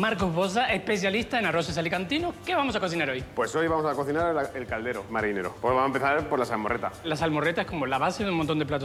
Marcos Boza, especialista en arroces alicantinos. ¿Qué vamos a cocinar hoy? Pues hoy vamos a cocinar el caldero marinero. Pues vamos a empezar por la salmorreta. La salmorreta es como la base de un montón de platos